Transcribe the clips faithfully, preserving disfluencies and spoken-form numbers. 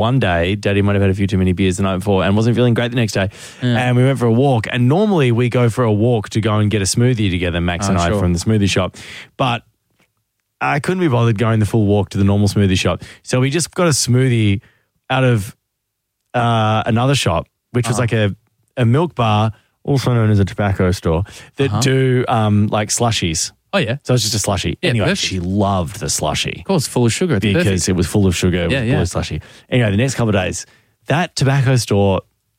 One day, Daddy might have had a few too many beers the night before and wasn't feeling great the next day. Yeah. And we went for a walk. And normally we go for a walk to go and get a smoothie together, Max Oh, and I, sure. from the smoothie shop. But I couldn't be bothered going the full walk to the normal smoothie shop. So we just got a smoothie out of uh, another shop, which was Uh-huh. like a, a milk bar, also known as a tobacco store, that Uh-huh. do um, like slushies. Oh, yeah. So it's just a slushie. Yeah, anyway, perfect. she loved the slushie Of course, full of sugar. It's because perfect. it was full of sugar. It Yeah, was yeah. full of slushie. Anyway, the next couple of days, that tobacco store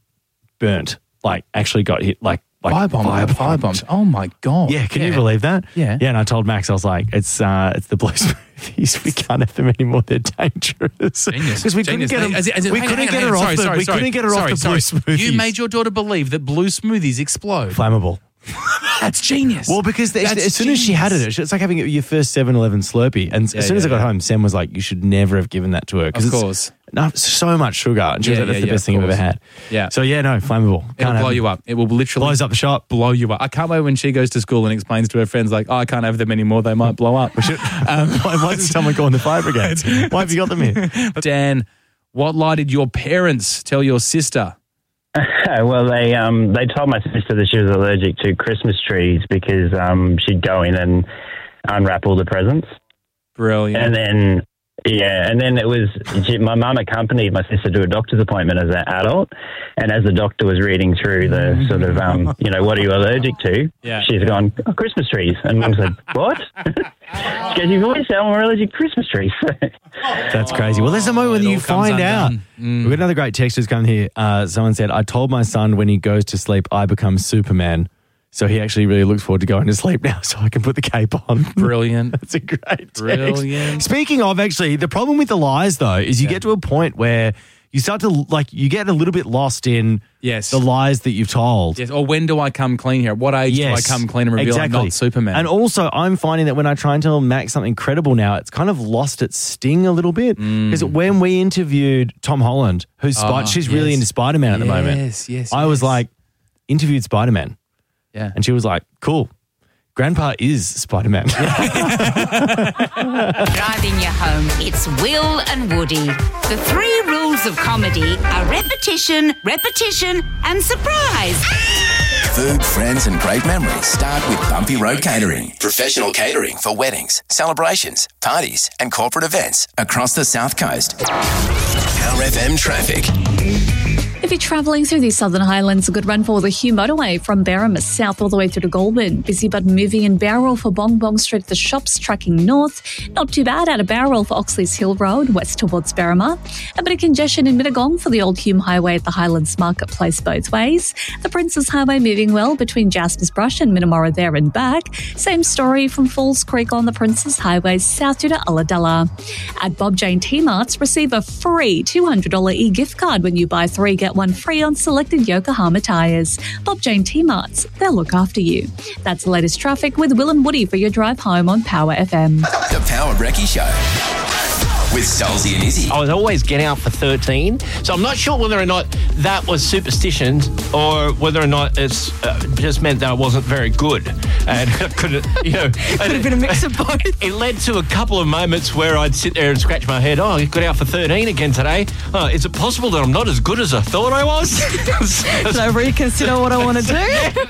burnt. Like, actually got hit. Like, like Firebombed. firebombed. Firebombed. Oh, my God. Yeah, can you believe that? Yeah. Yeah, and I told Max, I was like, it's uh, it's the blue smoothies. We can't have them anymore. They're dangerous. Genius. Because we couldn't Genius. get them. As it- as it- we hang on, couldn't hang get on, her hang on. off the. Sorry, We sorry, couldn't get her sorry, off the blue sorry. smoothies. You made your daughter believe that blue smoothies explode. flammable. That's genius. Well, because the, That's as soon as she had genius. it, it's like having your first seven eleven Slurpee. And Yeah, as soon as yeah, I got yeah. home, Sam was like, you should never have given that to her. 'cause Of it's course. No, so much sugar. And she was Yeah, like, that's yeah, the yeah, best of thing I've ever course. had. Yeah. So, yeah, no, flammable. It'll blow you up. It will literally Blows up the shop. blow you up. I can't wait when she goes to school and explains to her friends, like, oh, I can't have them anymore. They might blow up. Um, why, why isn't someone calling the fire brigade? Why have you got them here? Dan, what lie did your parents tell your sister? Well, they um, they told my sister that she was allergic to Christmas trees because um, she'd go in and unwrap all the presents. Brilliant. And then, yeah, and then it was, she, my mum accompanied my sister to a doctor's appointment as an adult. And as the doctor was reading through the sort of, um, you know, what are you allergic to? Yeah, She's yeah. gone, oh, Christmas trees. And mum said, what? She goes, you've always said I'm allergic to Christmas trees. That's crazy. Well, there's a moment when it you all comes find out. undone. Mm. We've got another great text who's come here. Uh, someone said, I told my son when he goes to sleep, I become Superman. So he actually really looks forward to going to sleep now so I can put the cape on. Brilliant. That's a great text. Brilliant. Speaking of, actually, the problem with the lies, though, is you get to a point where you start to, like, you get a little bit lost in Yes. the lies that you've told. Yes. Or when do I come clean here? At what age Yes, do I come clean and reveal exactly. I'm not Superman? And also, I'm finding that when I try and tell Max something credible now, it's kind of lost its sting a little bit. Because when we interviewed Tom Holland, who's Spi- Mm. Oh, she's really yes. into Spider-Man at the moment. Yes, yes, I was yes. like, interviewed Spider-Man. yeah. And she was like, cool. Grandpa is Spider-Man. Driving you home, it's Will and Woody. The three rules of comedy are repetition, repetition, and surprise. Food, friends, and great memories start with Bumpy Road Catering. Professional catering for weddings, celebrations, parties, and corporate events across the South Coast. Power F M traffic. If you're travelling through the Southern Highlands, a good run for the Hugh Motorway from Berrima south all the way through to Goulburn. Busy but moving in Bowral for Bong Bong Street, the shops tracking north. Not too bad out of Bowral for Oxley's Hill Road, west towards Berrima. A bit of congestion in Mittagong for the Old Hume Highway at the Highlands Marketplace both ways. The Princes Highway moving well between Jaspers Brush and Minamora there and back. Same story from Falls Creek on the Princes Highway south to Ulladulla. At Bob Jane T-Marts, receive a free two hundred dollars e-gift card when you buy three, get one free on selected Yokohama tyres. Bob Jane T-Marts, they'll look after you. That's the latest traffic with Will and Woody for your drive home on Power F M. The Power Brekkie Show. With Stolzy and Izzy. I was always getting out for thirteen, so I'm not sure whether or not that was superstition or whether or not it's uh, just meant that I wasn't very good, and I couldn't, you know, could have been a mix of both. It led to a couple of moments where I'd sit there and scratch my head. Oh, I got out for thirteen again today. Oh, is it possible that I'm not as good as I thought I was? Should I reconsider what I want to do?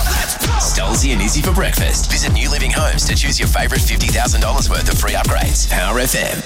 Stolzy and Izzy for breakfast. Visit New Living Homes to choose your favourite fifty thousand dollars worth of free upgrades. Power F M.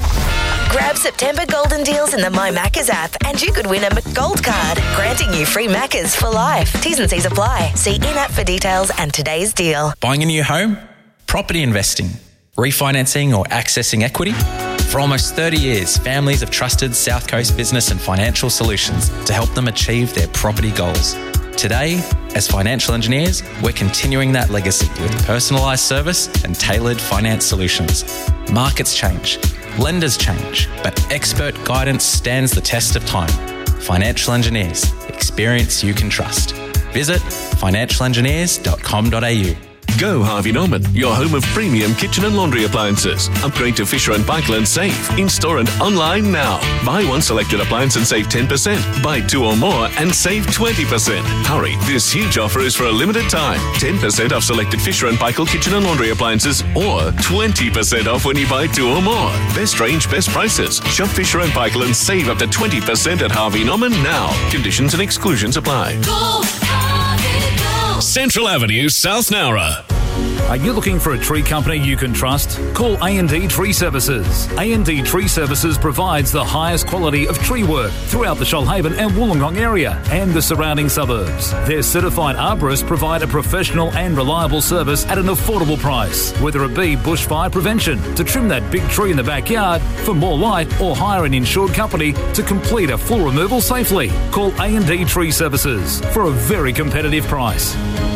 Grab September golden deals in the My Maccas app and you could win a McGold card, granting you free Maccas for life. T's and C's apply. See in-app for details and today's deal. Buying a new home? Property investing? Refinancing or accessing equity? For almost thirty years, families have trusted South Coast Business and Financial Solutions to help them achieve their property goals. Today, as financial engineers, we're continuing that legacy with personalised service and tailored finance solutions. Markets change, lenders change, but expert guidance stands the test of time. Financial engineers, experience you can trust. Visit financial engineers dot com dot a u. Go Harvey Norman, your home of premium kitchen and laundry appliances. Upgrade to Fisher and Paykel and save. In-store and online now. Buy one selected appliance and save ten percent. Buy two or more and save twenty percent. Hurry, this huge offer is for a limited time. ten percent off selected Fisher and Paykel kitchen and laundry appliances or twenty percent off when you buy two or more. Best range, best prices. Shop Fisher and Paykel and save up to twenty percent at Harvey Norman now. Conditions and exclusions apply. Go, Harvey, go. Central Avenue, South Nowra. Are you looking for a tree company you can trust? Call A and D Tree Services. A and D Tree Services provides the highest quality of tree work throughout the Shoalhaven and Wollongong area and the surrounding suburbs. Their certified arborists provide a professional and reliable service at an affordable price, whether it be bushfire prevention, to trim that big tree in the backyard, for more light, or hire an insured company to complete a full removal safely. Call A and D Tree Services for a very competitive price.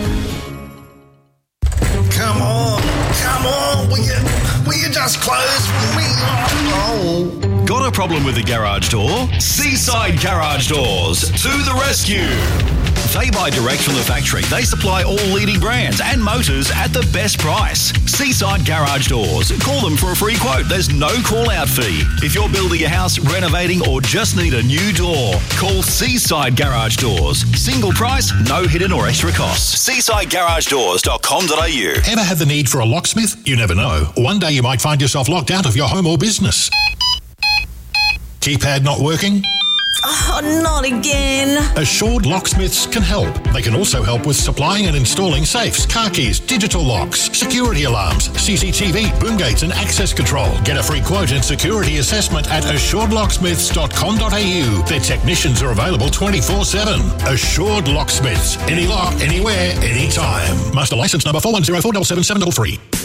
Come on, come on, will you, will you just close for me? Oh. Got a problem with the garage door? Seaside Garage Doors to the rescue. They buy direct from the factory. They supply all leading brands and motors at the best price. Seaside Garage Doors. Call them for a free quote. There's no call-out fee. If you're building a house, renovating, or just need a new door, call Seaside Garage Doors. Single price, no hidden or extra costs. seaside garage doors dot com dot a u. Ever had the need for a locksmith? You never know. One day you might find yourself locked out of your home or business. Keypad not working? Oh, not again. Assured Locksmiths can help. They can also help with supplying and installing safes, car keys, digital locks, security alarms, C C T V, boom gates and access control. Get a free quote and security assessment at assured locksmiths dot com dot a u. Their technicians are available twenty-four seven. Assured Locksmiths. Any lock, anywhere, anytime. Master license number four one zero four seven seven seven three.